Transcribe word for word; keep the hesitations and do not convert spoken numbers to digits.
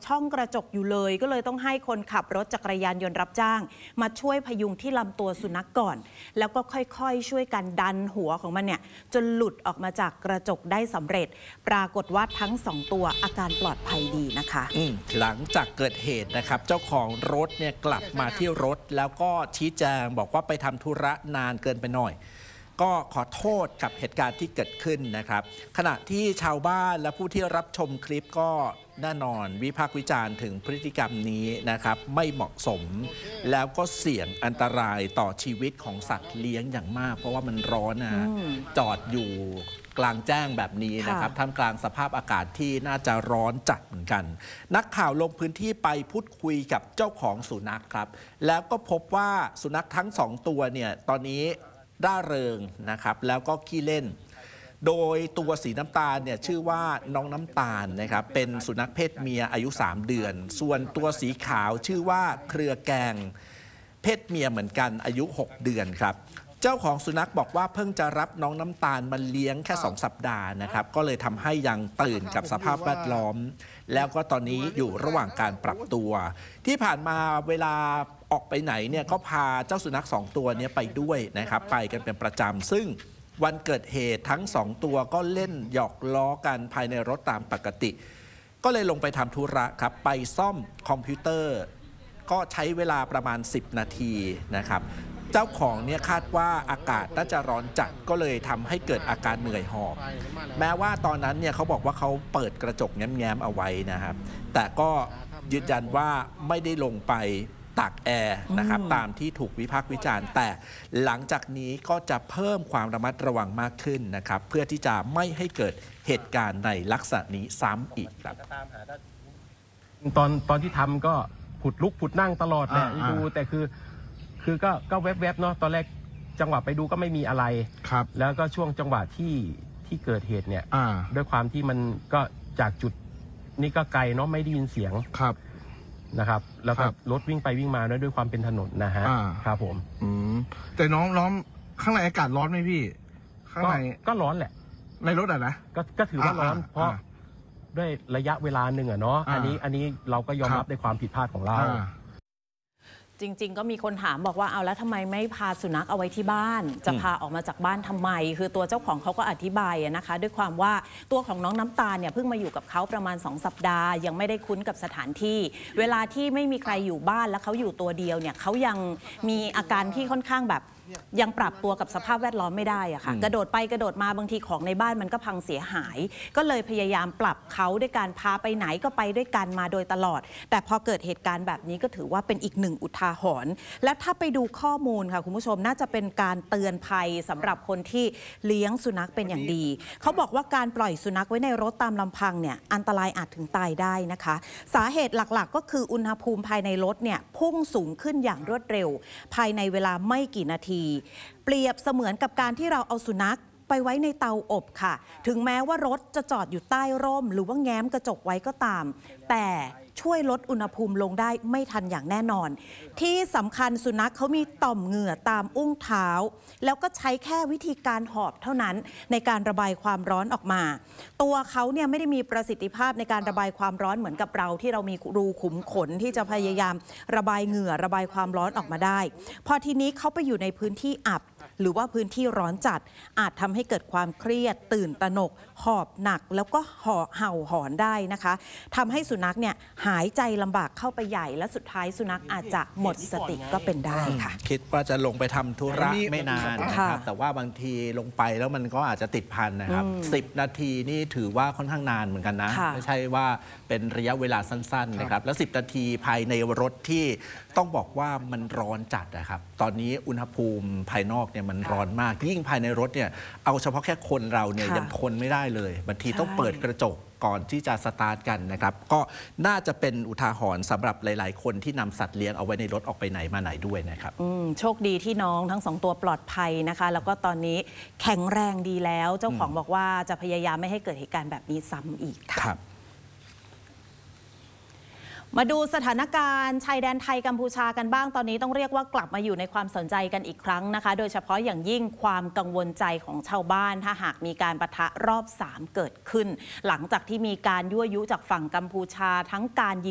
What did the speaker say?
ช่องกระจกอยู่เลยก็เลยต้องให้คนขับรถจักรยานยนต์รับจ้างมาช่วยพยุงที่ลำตัวสุนัขก่อนแล้วก็ค่อยๆช่วยกันดันหัวของมันเนี่ยจนหลุดออกมาจากกระจกได้สำเร็จปรากฏว่าทั้งสองตัวอาการปลอดภัยดีนะคะหลังจากเกิดเหตุนะครับเจ้าของรถเนี่ยกลับมาที่รถแล้วก็ชี้แจงบอกว่าไปทำธุระนานเกินไปหน่อยก็ขอโทษกับเหตุการณ์ที่เกิดขึ้นนะครับขณะที่ชาวบ้านและผู้ที่รับชมคลิปก็แน่นอนวิพากษ์วิจารณ์ถึงพฤติกรรมนี้นะครับไม่เหมาะสมแล้วก็เสี่ยงอันตรายต่อชีวิตของสัตว์เลี้ยงอย่างมากเพราะว่ามันร้อนนะจอดอยู่กลางแจ้งแบบนี้นะครับท่ามกลางสภาพอากาศที่น่าจะร้อนจัดเหมือนกันนักข่าวลงพื้นที่ไปพูดคุยกับเจ้าของสุนัขครับแล้วก็พบว่าสุนัขทั้งสองตัวเนี่ยตอนนี้ร่าเริงนะครับแล้วก็ขี้เล่นโดยตัวสีน้ำตาลเนี่ยชื่อว่าน้องน้ำตาลนะครับเป็นสุนัขเพศเมียอายุสามเดือนส่วนตัวสีขาวชื่อว่าเครือแกงเพศเมียเหมือนกันอายุหกเดือนครับเจ้าของสุนัขบอกว่าเพิ่งจะรับน้องน้ำตาลมาเลี้ยงแค่สองสัปดาห์นะครับก็เลยทำให้ยังตื่นกับสภาพแวดล้อมแล้วก็ตอนนี้อยู่ระหว่างการปรับตัวที่ผ่านมาเวลาออกไปไหนเนี่ยก็พาเจ้าสุนัขสองตัวนี้ไปด้วยนะครับไปกันเป็นประจำซึ่งวันเกิดเหตุทั้งสองตัวก็เล่นหยอกล้อกันภายในรถตามปกติก็เลยลงไปทำธุระครับไปซ่อมคอมพิวเตอร์ก็ใช้เวลาประมาณสิบนาทีนะครับเจ้าของเนี่ยคาดว่าอากาศน่าจะร้อนจัดก็เลยทำให้เกิดอาการเหนื่อยหอบแม้ว่าตอนนั้นเนี่ยเขาบอกว่าเขาเปิดกระจกแง้มๆเอาไว้นะครับแต่ก็ยืนยันว่าไม่ได้ลงไปตากแอร์นะครับตามที่ถูกวิพากษ์วิจารณ์แต่หลังจากนี้ก็จะเพิ่มความระมัดระวังมากขึ้นนะครับเพื่อที่จะไม่ให้เกิดเหตุการณ์ในลักษณะนี้ซ้ำอีกครับตอนตอนที่ทำก็ผุดลุกผุดนั่งตลอดแหละดูแต่คือคือก็ก็แวบๆเนาะตอนแรกจังหวะไปดูก็ไม่มีอะไรครับแล้วก็ช่วงจังหวะที่ที่เกิดเหตุเนี่ยด้วยความที่มันก็จากจุดนี้ก็ไกลเนาะไม่ได้ยินเสียงครับนะครับแล้วก็รถวิ่งไปวิ่งมาด้วยความเป็นถนนนะฮะครับผมอืมแต่น้องน้องข้างในอากาศร้อนไหมพี่ข้างในก็ร้อนแหละในรถอ่ะนะก็ก็ถือว่าร้อนเพราะด้วยระยะเวลาหนึ่งอะเนาะอันนี้อันนี้เราก็ยอมรับในความผิดพลาดของเราจริงๆก็มีคนถามบอกว่าเอาแล้วทำไมไม่พาสุนัขเอาไว้ที่บ้านจะพาออกมาจากบ้านทำไมคือตัวเจ้าของเขาก็อธิบายนะคะด้วยความว่าตัวของน้องน้ำตาลเนี่ยเพิ่งมาอยู่กับเขาประมาณสองสัปดาห์ยังไม่ได้คุ้นกับสถานที่เวลาที่ไม่มีใครอยู่บ้านแล้วเขาอยู่ตัวเดียวเนี่ยเขายังมีอาการที่ค่อนข้างแบบยังปรับตัวกับสภาพแวดล้อมไม่ได้อะค่ะกระโดดไปกระโดดมาบางทีของในบ้านมันก็พังเสียหายก็เลยพยายามปรับเขาด้วยการพาไปไหนก็ไปด้วยกันมาโดยตลอดแต่พอเกิดเหตุการณ์แบบนี้ก็ถือว่าเป็นอีกหนึ่งอุทาหรณ์และถ้าไปดูข้อมูลค่ะคุณผู้ชมน่าจะเป็นการเตือนภัยสำหรับคนที่เลี้ยงสุนัขเป็นอย่างดีเขาบอกว่าการปล่อยสุนัขไว้ในรถตามลำพังเนี่ยอันตรายอาจถึงตายได้นะคะสาเหตุหลักๆก็คืออุณหภูมิภายในรถเนี่ยพุ่งสูงขึ้นอย่างรวดเร็วภายในเวลาไม่กี่นาทีเปรียบเสมือนกับการที่เราเอาสุนัขไปไว้ในเตาอบค่ะถึงแม้ว่ารถจะจอดอยู่ใต้ร่มหรือว่าแง้มกระจกไว้ก็ตามแต่ช่วยลดอุณหภูมิลงได้ไม่ทันอย่างแน่นอนที่สำคัญสุนัขเขามีต่อมเหงื่อตามอุ้งเท้าแล้วก็ใช้แค่วิธีการหอบเท่านั้นในการระบายความร้อนออกมาตัวเขาเนี่ยไม่ได้มีประสิทธิภาพในการระบายความร้อนเหมือนกับเราที่เรามีรูขุมขนที่จะพยายามระบายเหงื่อระบายความร้อนออกมาได้พอทีนี้เขาไปอยู่ในพื้นที่อับหรือว่าพื้นที่ร้อนจัดอาจทำให้เกิดความเครียดตื่นตระหนกหอบหนักแล้วก็ห่อเห่าหอนได้นะคะทำให้สุนัขเนี่ยหายใจลำบากเข้าไปใหญ่และสุดท้ายสุนัขอาจจะหมดสติก็เป็นได้ค่ะคิดว่าจะลงไปทำธุระไม่นานนะครับแต่ว่าบางทีลงไปแล้วมันก็อาจจะติดพันนะครับสิบนาทีนี่ถือว่าค่อนข้างนานเหมือนกันนะไม่ใช่ว่าเป็นระยะเวลาสั้นๆนะครับแล้วสิบนาทีภายในรถที่ต้องบอกว่ามันร้อนจัดนะครับตอนนี้อุณหภูมิภายนอกเนี่ยมันร้อนมากยิ่งภายในรถเนี่ยเอาเฉพาะแค่คนเราเนี่ยยังทนไม่ได้เลยบางทีต้องเปิดกระจกก่อนที่จะสตาร์ทกันนะครับก็น่าจะเป็นอุทาหรณ์สำหรับหลายๆคนที่นำสัตว์เลี้ยงเอาไว้ในรถออกไปไหนมาไหนด้วยนะครับโชคดีที่น้องทั้งสองตัวปลอดภัยนะคะแล้วก็ตอนนี้แข็งแรงดีแล้วเจ้าของบอกว่าจะพยายามไม่ให้เกิดเหตุการณ์แบบนี้ซ้ำอีกค่ะมาดูสถานการณ์ชายแดนไทยกัมพูชากันบ้างตอนนี้ต้องเรียกว่ากลับมาอยู่ในความสนใจกันอีกครั้งนะคะโดยเฉพาะอย่างยิ่งความกังวลใจของชาวบ้านถ้าหากมีการปะทะรอบสามเกิดขึ้นหลังจากที่มีการยั่วยุจากฝั่งกัมพูชาทั้งการยิง